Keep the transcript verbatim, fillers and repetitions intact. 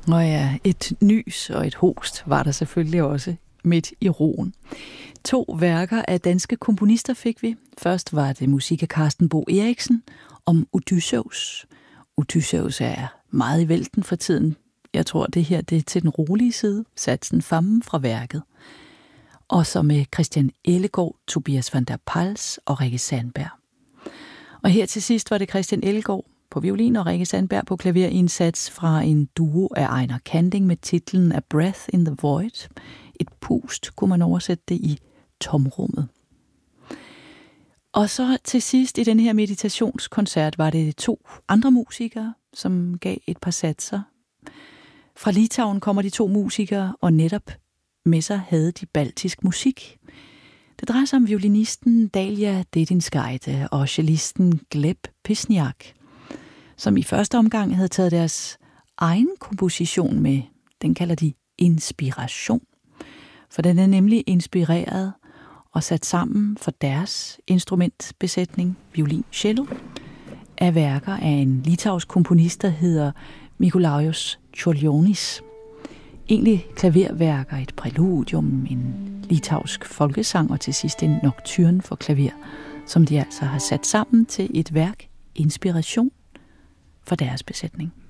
Og ja, et nys og et host var der selvfølgelig også midt i roen. To værker af danske komponister fik vi. Først var det musik af Carsten Bo Eriksen om Odysseus. Odysseus er meget i vælten for tiden. Jeg tror, det her det er til den rolige side, satsen fammen fra værket. Og så med Christian Ellegaard, Tobias van der Pals og Rikke Sandberg. Og her til sidst var det Christian Ellegaard på violin og Rikke Sandberg på klaver i en sats fra en duo af Ejner Kanding med titlen A Breath in the Void. Et pust, kunne man oversætte det i tomrummet. Og så til sidst i den her meditationskoncert var det to andre musikere, som gav et par satser. Fra Litauen kommer de to musikere, og netop med sig havde de baltisk musik. Det drejer sig om violinisten Dalia Dedinskaite og cellisten Gleb Pisniak, som i første omgang havde taget deres egen komposition med. Den kalder de Inspiration, for den er nemlig inspireret og sat sammen for deres instrumentbesætning, violin, cello, af værker af en litauisk komponist, der hedder Mikolajus Čiurlionis. Egentlig klaverværker, et præludium, en litauisk folkesang og til sidst en nocturne for klaver, som de altså har sat sammen til et værk, Inspiration, for deres besætning.